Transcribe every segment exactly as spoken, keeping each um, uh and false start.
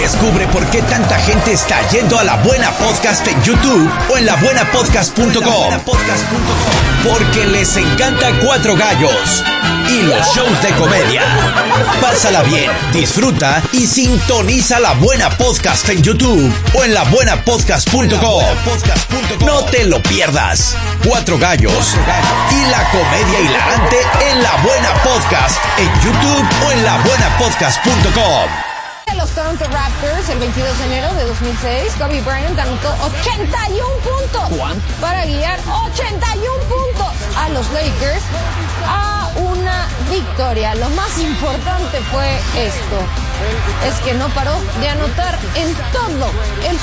Descubre por qué tanta gente está yendo a La Buena Podcast en YouTube o en la buena podcast punto com. Porque les encanta Cuatro Gallos y los shows de comedia. Pásala bien, disfruta y sintoniza La Buena Podcast en YouTube o en la buena podcast punto com. No te lo pierdas. Cuatro Gallos y la comedia hilarante en La Buena Podcast en YouTube o en la buena podcast punto com. Los Toronto Raptors, el veintidós de enero de dos mil seis, Kobe Bryant anotó ochenta y uno puntos. ¿Cuánto? Para guiar ochenta y uno puntos a los Lakers a una victoria. Lo más importante fue esto, es que no paró de anotar en todo el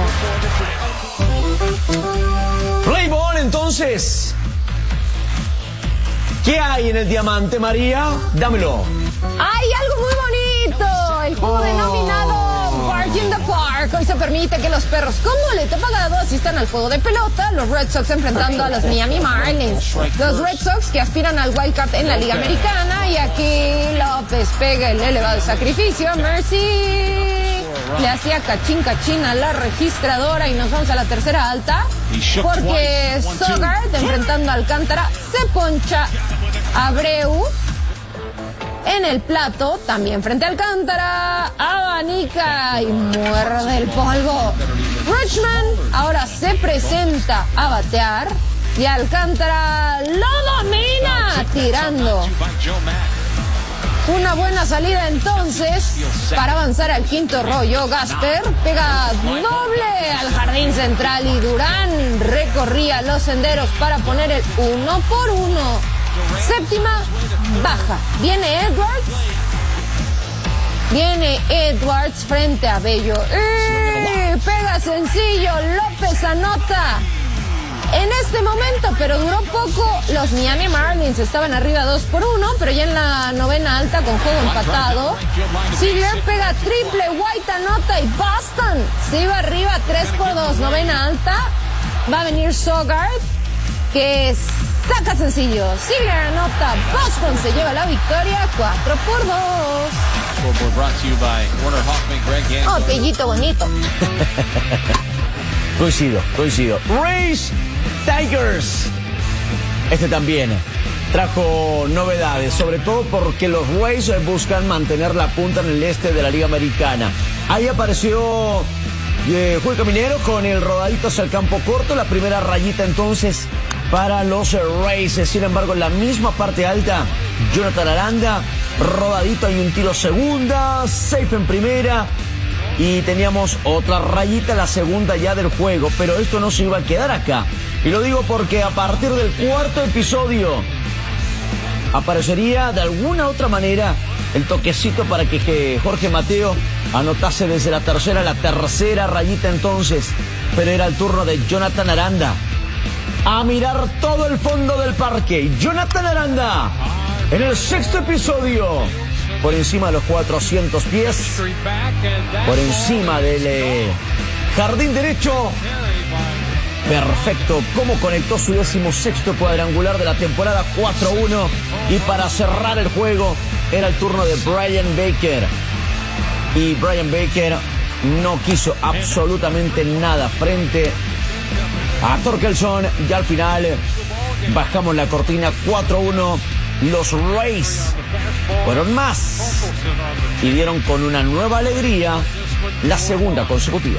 juego. Play ball, entonces. ¿Qué hay en el diamante, María? Dámelo. Hay algo muy bonito. El juego Oh. denominado Park in the Park. Hoy se permite que los perros con boleto pagado asistan al juego de pelota. Los Red Sox enfrentando a los Miami Marlins. Los Red Sox que aspiran al wild card en la Liga Americana. Y aquí López pega el elevado sacrificio. Mercy le hacía cachín cachín a la registradora y nos vamos a la tercera alta. Porque Sogard enfrentando a Alcántara se poncha a Abreu en el plato, también frente a Alcántara, abanica y muerde el polvo. Rutschman ahora se presenta a batear y Alcántara lo domina tirando. Una buena salida entonces para avanzar al quinto rollo. Gasper pega doble al jardín central y Durán recorría los senderos para poner el uno por uno. Séptima baja. Viene Edwards. Viene Edwards frente a Bello. ¡Eh! Pega sencillo. López anota en este momento, pero duró poco. Los Miami Marlins estaban arriba dos por uno, pero ya en la novena alta con juego empatado. Ziegler pega triple, White anota y Boston se iba arriba tres por dos. Novena alta. Va a venir Sogard, que saca sencillo. Ziegler anota, Boston se lleva la victoria cuatro por dos. Oh, pellito bonito. Coincido, coincido. Rays Tigers. Este también trajo novedades, sobre todo porque los Rays buscan mantener la punta en el este de la Liga Americana. Ahí apareció eh, Julio Caminero con el rodadito hacia el campo corto, la primera rayita entonces para los Rays. Sin embargo, en la misma parte alta, Jonathan Aranda, rodadito, hay un tiro segunda, safe en primera. Y teníamos otra rayita, la segunda ya del juego, pero esto no se iba a quedar acá. Y lo digo porque a partir del cuarto episodio aparecería de alguna otra manera el toquecito para que Jorge Mateo anotase desde la tercera, la tercera rayita entonces. Pero era el turno de Jonathan Aranda a mirar todo el fondo del parque. Jonathan Aranda en el sexto episodio, por encima de los cuatrocientos pies, por encima del eh, jardín derecho. Perfecto, cómo conectó su décimo sexto cuadrangular de la temporada cuatro uno. Y para cerrar el juego era el turno de Brian Baker. Y Brian Baker no quiso absolutamente nada frente a Torkelson. Y al final bajamos la cortina cuatro uno. Los Rays fueron más y dieron con una nueva alegría la segunda consecutiva.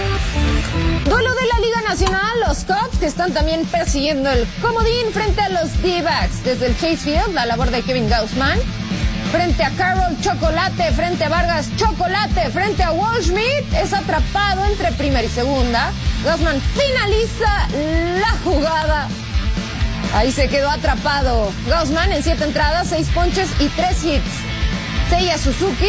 Duelo de la Liga Nacional, los Cubs que están también persiguiendo el comodín frente a los D-backs. Desde el Chase Field, la labor de Kevin Gausman. Frente a Carroll, Chocolate. Frente a Vargas, Chocolate. Frente a Waldschmidt, es atrapado entre primera y segunda. Gausman finaliza la jugada. Ahí se quedó atrapado Gausman en siete entradas, seis ponches y tres hits. Seiya Suzuki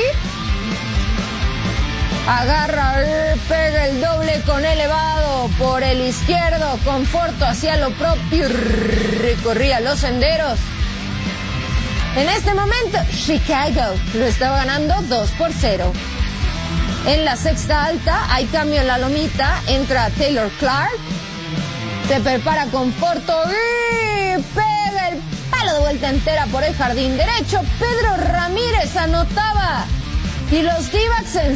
agarra, pega el doble con elevado por el izquierdo. Conforto hacia lo propio, recorría los senderos. En este momento, Chicago lo estaba ganando dos por cero. En la sexta alta hay cambio en la lomita, entra Taylor Clark. Se prepara Conforto y pega el palo de vuelta entera por el jardín derecho. Pedro Ramírez anotaba y los D-backs en